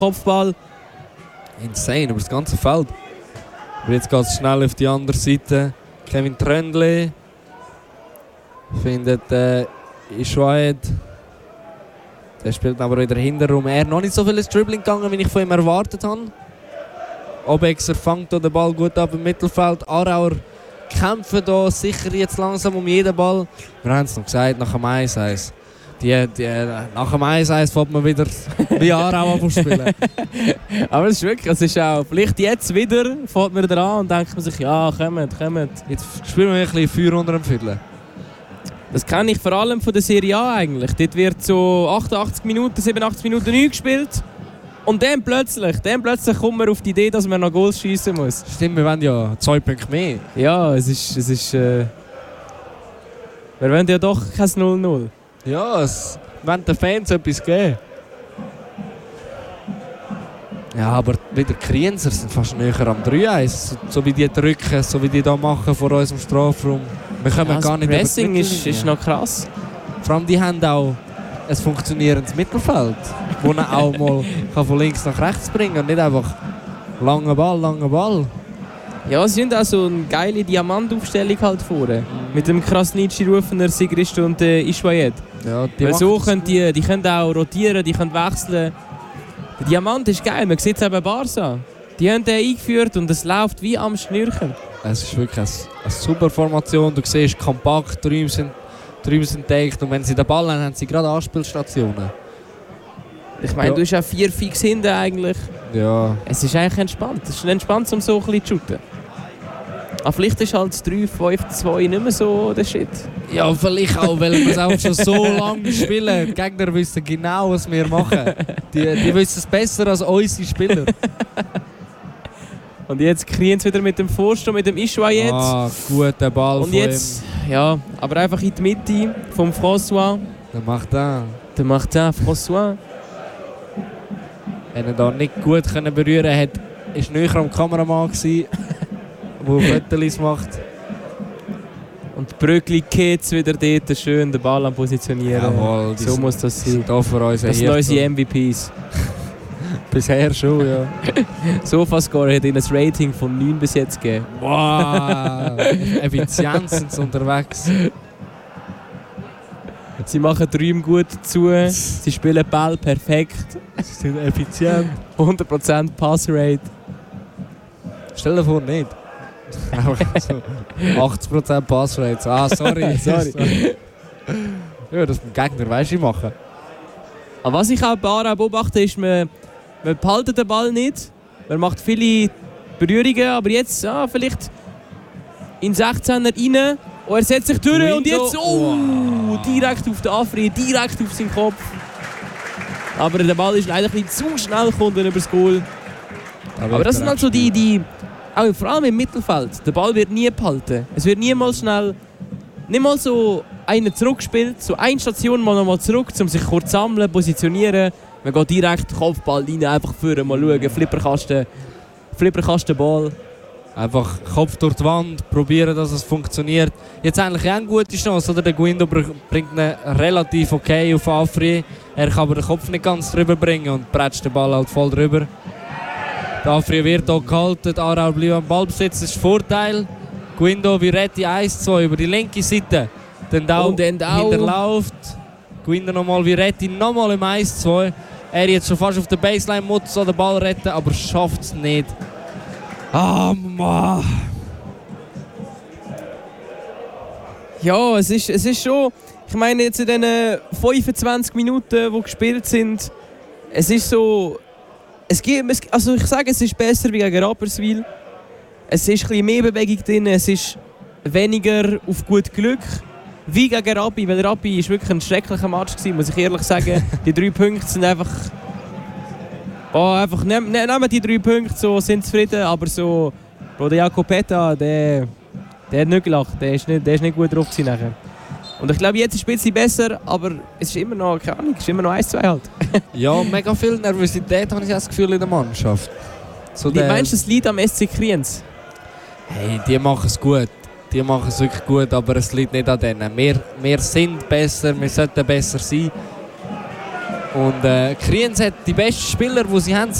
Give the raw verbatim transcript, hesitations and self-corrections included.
Kopfball. Insane, über das ganze Feld. Aber jetzt geht es schnell auf die andere Seite. Kevin Tröndle findet äh, Ishwaed. Der spielt aber wieder hinterrum. Er noch nicht so viel ins Dribbling gegangen, wie ich von ihm erwartet habe. Obexer fängt den Ball gut ab im Mittelfeld. Aarauer kämpfen da sicher jetzt langsam um jeden Ball. Wir haben es noch gesagt, nach dem eins eins. Die, die, nach dem eins eins fängt man wieder wie Aarau an spielen. Aber es ist wirklich, es ist auch, vielleicht jetzt wieder fängt man da an und denkt man sich, ja, kommt, kommt. Jetzt spielen wir ein bisschen Feuer unter dem Viertel. Das kenne ich vor allem von der Serie A eigentlich. Dort wird so achtundachtzig Minuten, siebenundachtzig Minuten neu gespielt. Und dann plötzlich, dann plötzlich kommt man auf die Idee, dass man noch Goals schiessen muss. Stimmt, wir wollen ja zwei Punkte mehr. Ja, es ist, es ist äh, wir wollen ja doch kein null null. Ja, es wollen den Fans etwas geben. Ja, aber wieder Krienzer sind fast näher am drei eins. So, so wie die drücken, so wie die da machen vor unserem Strafraum. Wir kommen Ja, gar nicht das Pressing über die ist, ist noch krass. Vor allem die haben auch ein funktionierendes Mittelfeld, wo man auch mal kann von links nach rechts bringen kann und nicht einfach langer Ball, langer Ball. Ja, sie sind auch so eine geile Diamantaufstellung halt vorne. Mit dem Krasnitschi, Rufener, Sigrist und äh, Ishwaed. Ja, die Weil so machen können die, die können auch rotieren, die können wechseln. Der Diamant ist geil, man sieht es eben bei Barca. Die haben den eingeführt und es läuft wie am Schnürchen. Es ist wirklich eine, eine super Formation. Du siehst kompakt, die Räume sind, die Räume sind dicht und wenn sie den Ball haben, haben sie gerade Anspielstationen. Ich meine, Ja. du hast ja vier fix hinten eigentlich. Ja. Es ist eigentlich entspannt. Es ist entspannt, um so ein bisschen zu shooten. Aber vielleicht ist halt das drei fünf zwei nicht mehr so der Shit. Ja, vielleicht auch, weil wir es auch schon so lange spielen. Die Gegner wissen genau, was wir machen. Die, die wissen es besser als unsere Spieler. Und jetzt kriegen sie wieder mit dem Vorsturm, mit dem Ishwaed. Ah, guter Ball Und von jetzt, ja, aber einfach in die Mitte vom François. ihm. Der macht das. Der Martin François. Wenn er da nicht gut können berühren konnte, war er näher am Kameramann, der Fotos macht. Und Bröckli geht wieder dort schön den Ball am Positionieren. Jawohl, so muss das sein. Sind da für uns. Das sind unsere M V Ps. Bisher schon, ja. Sofascore hat ihnen ein Rating von neun bis jetzt gegeben. Wow, Effizienz sind sie unterwegs. Sie machen die Räume gut zu, sie spielen den Ball perfekt. Sie sind effizient. hundert Prozent Passrate. Stell dir vor, nicht. so achtzig Prozent Passrate. Ah, sorry, sorry. Ja, das mit dem Gegner weißt du machen. Aber was ich auch bei Aarau beobachte, ist, man, man behaltet den Ball nicht. Man macht viele Berührungen, aber jetzt ah, vielleicht in sechzehner rein. Und er setzt sich durch Guindo. und jetzt oh, Wow. direkt auf den Afri, direkt auf seinen Kopf. Aber der Ball ist leider ein bisschen zu schnell gekommen über das Goal. Aber das sind halt so die, die auch vor allem im Mittelfeld, der Ball wird nie behalten. Es wird niemals schnell, nicht mal so einer zurückgespielt, so eine Station mal nochmal zurück, um sich kurz sammeln, positionieren. Man geht direkt Kopfball rein, einfach führen, mal schauen, Flipperkasten, Flipperkasten Ball. Einfach Kopf durch die Wand, probieren, dass es funktioniert. Jetzt eigentlich auch eine gute Chance, oder? Der Guindo bringt ihn relativ okay auf Afri. Er kann aber den Kopf nicht ganz drüber bringen und prätscht den Ball halt voll drüber. Der Afri wird auch gehalten, Aarau bleibt am Ballbesitz, das ist der Vorteil. Guindo Viretti eins zwei über die linke Seite. Den Dau Und den Dau. hinterläuft. Guindo nochmal Viretti, nochmal im eins zwei. Er jetzt schon fast auf der Baseline, muss so den Ball retten, aber schafft es nicht. Ah, Mann. Ja, es ist, es ist schon, ich meine jetzt in den fünfundzwanzig Minuten, die gespielt sind, es ist so, es gibt, also ich sage, es ist besser wie gegen Rapperswil. Es ist ein bisschen mehr Bewegung drin, es ist weniger auf gut Glück wie gegen Rappi, weil Rappi war wirklich ein schrecklicher Match gewesen, muss ich ehrlich sagen. Die drei Punkte sind einfach, oh, einfach nehmen, nehmen die drei Punkte, so sind zufrieden, aber so, Bro, der Jakobeta, der, der hat nicht gelacht, der ist nicht, der ist nicht gut drauf gewesen nachher. Und ich glaube, jetzt ist es ein bisschen besser, aber es ist immer noch, keine Ahnung, es ist immer noch eins zwei halt. Ja, mega viel Nervosität habe ich das Gefühl in der Mannschaft. So Die meinst du, das liegt am S C Kriens? Hey, die machen es gut. Die machen es wirklich gut, aber es liegt nicht an denen. Wir, wir sind besser, wir sollten besser sein. Und äh, Kriens hat die besten Spieler, die sie haben,